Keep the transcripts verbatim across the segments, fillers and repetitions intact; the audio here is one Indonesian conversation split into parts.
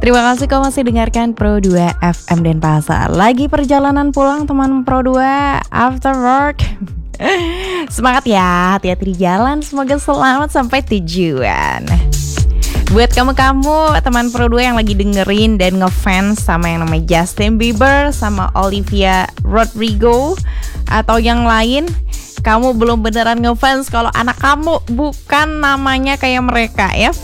Terima kasih kau masih dengarkan Pro dua F M Denpasar. Lagi perjalanan pulang teman Pro dua after work. Semangat ya, hati-hati di jalan. Semoga selamat sampai tujuan. Buat kamu-kamu teman Pro dua yang lagi dengerin dan ngefans sama yang namanya Justin Bieber sama Olivia Rodrigo atau yang lain, kamu belum beneran ngefans kalau anak kamu bukan namanya kayak mereka ya.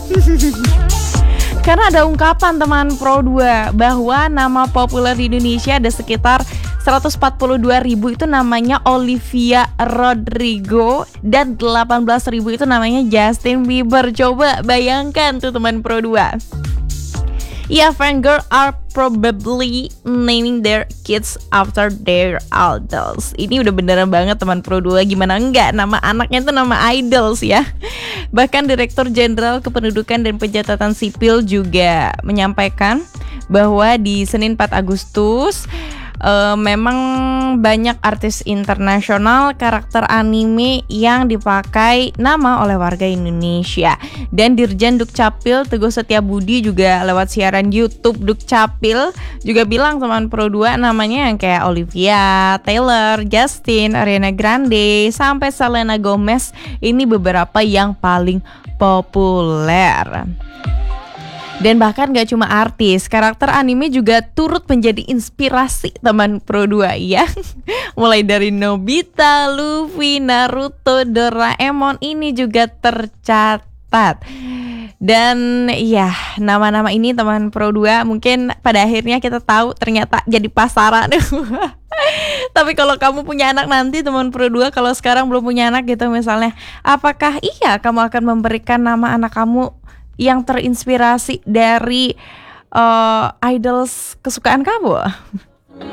Karena ada ungkapan teman Pro dua bahwa nama populer di Indonesia ada sekitar seratus empat puluh dua ribu itu namanya Olivia Rodrigo dan delapan belas ribu itu namanya Justin Bieber. Coba bayangkan tuh teman Pro dua. Yeah, fan girl are probably naming their kids after their idols. Ini udah beneran banget teman Pro dua. Gimana enggak, nama anaknya tuh nama idols ya. Bahkan Direktur Jenderal Kependudukan dan Pencatatan Sipil juga menyampaikan bahwa di Senin empat Agustus uh, memang banyak artis internasional karakter anime yang dipakai nama oleh warga Indonesia. Dan Dirjen Dukcapil Teguh Setiabudi juga lewat siaran YouTube Dukcapil juga bilang teman Pro dua namanya yang kayak Olivia, Taylor, Justin, Ariana Grande, sampai Selena Gomez. Ini beberapa yang paling populer. Dan bahkan gak cuma artis, karakter anime juga turut menjadi inspirasi teman Pro dua ya. Mulai dari Nobita, Luffy, Naruto, Doraemon ini juga tercatat. Dan ya, nama-nama ini teman Pro dua mungkin pada akhirnya kita tahu ternyata jadi pasaran. Tapi kalau kamu punya anak nanti teman Pro dua, kalau sekarang belum punya anak gitu misalnya, apakah iya kamu akan memberikan nama anak kamu yang terinspirasi dari uh, idols kesukaan kamu?